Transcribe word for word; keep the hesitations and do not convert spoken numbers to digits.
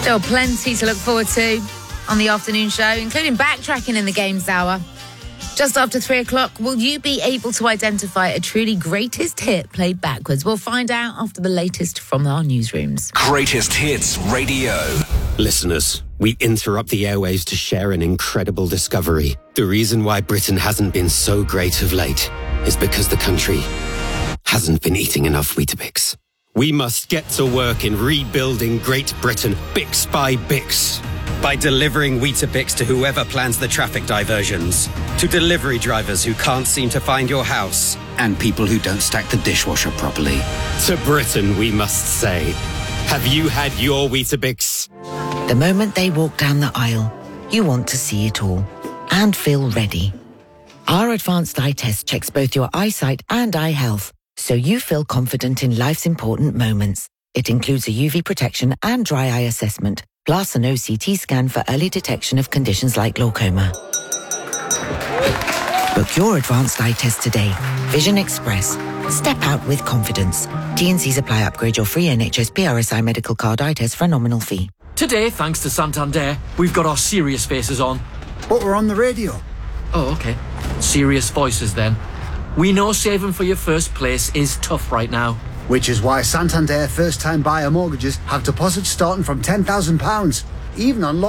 Still plenty to look forward to on the afternoon show, including backtracking in the Games Hour. Just after three o'clock, will you be able to identify a truly greatest hit played backwards? We'll find out after the latest from our newsrooms. Greatest Hits Radio. Listeners, we interrupt the airwaves to share an incredible discovery. The reason why Britain hasn't been so great of late is because the country hasn't been eating enough Weetabix. We must get to work in rebuilding Great Britain, Bix by Bix. By delivering Weetabix to whoever plans the traffic diversions, to delivery drivers who can't seem to find your house, and people who don't stack the dishwasher properly. To Britain, we must say, have you had your Weetabix? The moment they walk down the aisle, you want to see it all and feel ready. Our advanced eye test checks both your eyesight and eye health, so you feel confident in life's important moments. It includes a U V protection and dry eye assessment, plus an O C T scan for early detection of conditions like glaucoma. Book your advanced eye test today. Vision Express. Step out with confidence. T and C's apply. Upgrade your free N H S P R S I medical card eye test for a nominal fee. Today, thanks to Santander, we've got our serious faces on. But we're on the radio. Oh, okay. Serious voices then. We know saving for your first place is tough right now. Which is why Santander first-time buyer mortgages have deposits starting from ten thousand pounds, even on